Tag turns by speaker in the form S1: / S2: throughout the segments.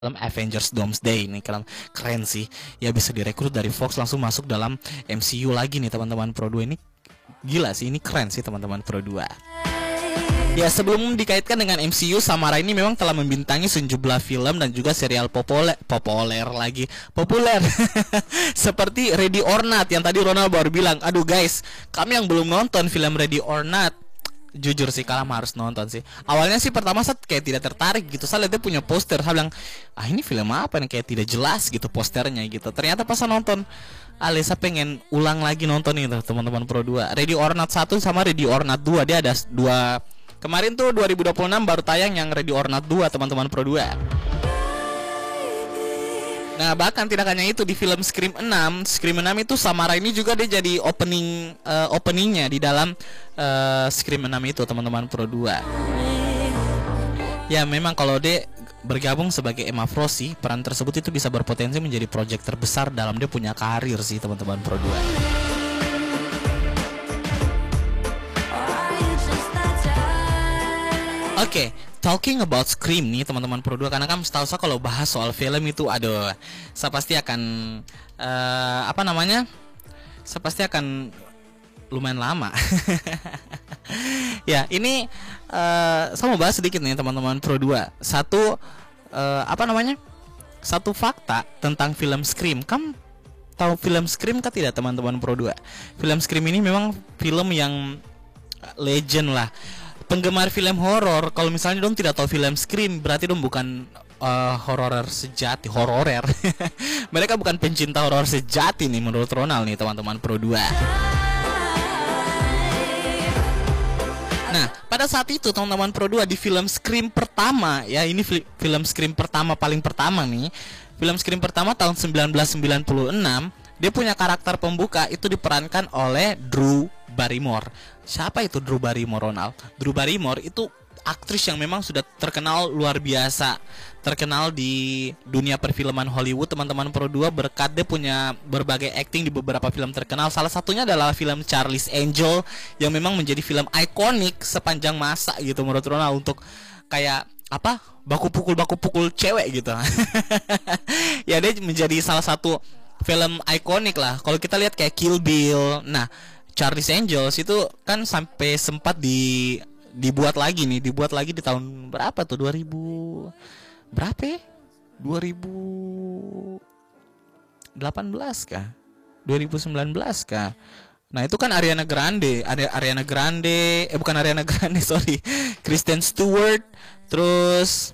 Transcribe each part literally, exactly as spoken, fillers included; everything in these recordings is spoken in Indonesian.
S1: film Avengers Doomsday ini keren, keren sih ya, bisa direkrut dari Fox langsung masuk dalam M C U lagi nih teman-teman Pro dua. Ini gila sih, ini keren sih teman-teman Pro dua. Ya, sebelum dikaitkan dengan M C U, Samara ini memang telah membintangi sejumlah film dan juga serial populer populer lagi populer seperti Ready or Not yang tadi Ronald baru bilang. Aduh guys, kami yang belum nonton film Ready or Not, jujur sih kalian harus nonton sih. Awalnya sih pertama saya kayak tidak tertarik gitu. Saya lihat dia punya poster, saya bilang, ah ini film apa nih, kayak tidak jelas gitu posternya gitu. Ternyata pas saya nonton, Alisa pengen ulang lagi nonton itu teman-teman Pro dua. Ready or Not satu sama Ready or Not dua, dia ada dua. Kemarin tuh dua ribu dua puluh enam baru tayang yang Ready or Not dua teman-teman Pro dua. Nah, bahkan tidak hanya itu, di film Scream enam, Scream enam itu Samara ini juga dia jadi opening uh, openingnya di dalam uh, Scream enam itu teman-teman Pro dua. Ya, memang kalau dia bergabung sebagai Emma Frost sih, peran tersebut itu bisa berpotensi menjadi proyek terbesar dalam dia punya karir sih teman-teman Pro dua. Oke, okay, talking about Scream nih teman-teman Pro dua, karena kan setahu saya kalau bahas soal film itu, aduh, saya pasti akan uh, apa namanya? Saya pasti akan lumayan lama. Ya, ini uh, saya mau bahas sedikit nih teman-teman Pro dua. Satu uh, apa namanya? Satu fakta tentang film Scream. Kamu tahu film Scream kah tidak teman-teman Pro dua? Film Scream ini memang film yang legend lah. Penggemar film horor, kalau misalnya dong tidak tahu film Scream, berarti dong bukan uh, hororer sejati, hororer. Mereka bukan pencinta horor sejati nih menurut Ronald nih teman-teman Pro dua. Nah, pada saat itu teman-teman Pro dua, di film Scream pertama, ya ini film Scream pertama paling pertama nih, film Scream pertama tahun sembilan belas sembilan puluh enam, dia punya karakter pembuka itu diperankan oleh Drew Barrymore. Siapa itu Drew Barrymore, Ronald? Drew Barrymore itu aktris yang memang sudah terkenal luar biasa, terkenal di dunia perfilman Hollywood teman-teman Pro dua, berkat dia punya berbagai acting di beberapa film terkenal. Salah satunya adalah film Charlie's Angel yang memang menjadi film ikonik sepanjang masa gitu menurut Ronald, untuk kayak apa, baku pukul baku pukul cewek gitu. Ya, dia menjadi salah satu film ikonik lah. Kalau kita lihat kayak Kill Bill, nah Charlie's Angels itu kan sampai sempat di dibuat lagi nih, dibuat lagi di tahun berapa tuh? dua ribu berapa ya? dua ribu delapan belas kah? dua ribu sembilan belas kah? Nah, itu kan Ariana Grande, ada Ariana Grande, eh bukan Ariana Grande, sorry. Kristen Stewart, terus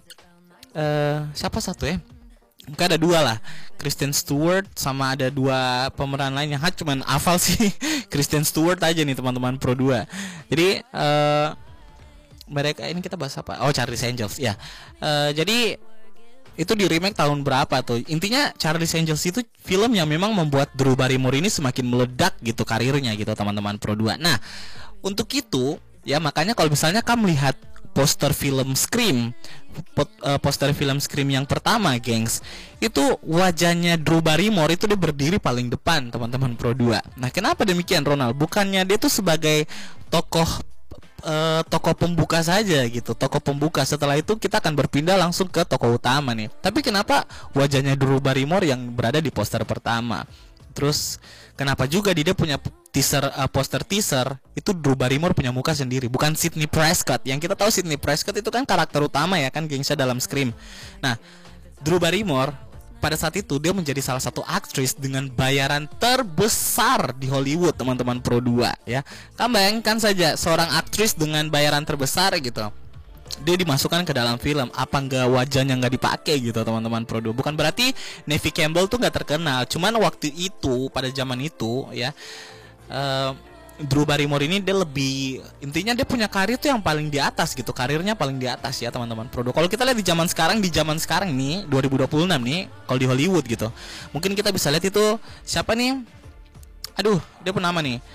S1: uh, siapa satu ya? Mungkin ada dua lah, Kristen Stewart sama ada dua pemeran lainnya. Ha, cuman hafal sih Kristen Stewart aja nih teman-teman Pro dua. Jadi uh, mereka ini kita bahas apa? Oh, Charlie's Angels ya. Uh, jadi itu di remake tahun berapa tuh? Intinya Charlie's Angels itu film yang memang membuat Drew Barrymore ini semakin meledak gitu karirnya gitu teman-teman Pro dua. Nah, untuk itu ya makanya kalau misalnya kamu lihat poster film Scream, poster film Scream yang pertama, gengs, itu wajahnya Drew Barrymore itu dia berdiri paling depan teman-teman Pro dua. Nah, kenapa demikian, Ronald? Bukannya dia tuh sebagai tokoh uh, tokoh pembuka saja gitu, tokoh pembuka. Setelah itu kita akan berpindah langsung ke tokoh utama nih. Tapi kenapa wajahnya Drew Barrymore yang berada di poster pertama? Terus kenapa juga dia punya teaser, uh, poster teaser itu Drew Barrymore punya muka sendiri, bukan Sidney Prescott. Yang kita tahu Sidney Prescott itu kan karakter utama ya kan, gengsa dalam Scream. Nah, Drew Barrymore pada saat itu dia menjadi salah satu aktris dengan bayaran terbesar di Hollywood teman-teman Pro dua ya. Kamu bayangkan saja seorang aktris dengan bayaran terbesar gitu, dia dimasukkan ke dalam film, apa nggak wajahnya nggak dipakai gitu teman-teman Pro dua. Bukan berarti Neve Campbell tuh nggak terkenal, cuman waktu itu pada zaman itu ya, uh, Drew Barrymore ini dia lebih, intinya dia punya karir tuh yang paling di atas gitu, karirnya paling di atas ya teman-teman Pro dua. Kalau kita lihat di zaman sekarang, di zaman sekarang nih dua ribu dua puluh enam nih, kalau di Hollywood gitu, mungkin kita bisa lihat itu siapa nih? Aduh, dia pun nama nih.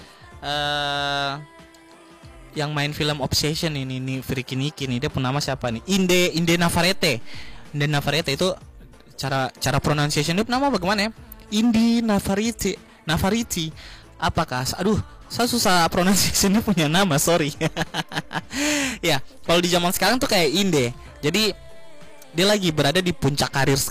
S1: Uh, yang main film Obsession ini nih, Freaky Nicky nih, dia pun nama siapa nih? Inde Inde Navarrete. Inde Navarrete itu cara cara pronunciation dia nama bagaimana ya? Inde Navarrete, Navarrete. Apakah? Aduh, saya susah pronunciationnya punya nama, sorry. Ya, kalau di zaman sekarang tuh kayak Inde. Jadi dia lagi berada di puncak karir